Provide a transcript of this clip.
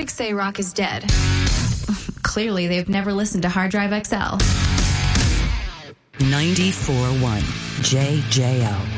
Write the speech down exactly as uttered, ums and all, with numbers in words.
critics say rock is dead. Clearly, they've never listened to Hard Drive X L. ninety-four point one J J O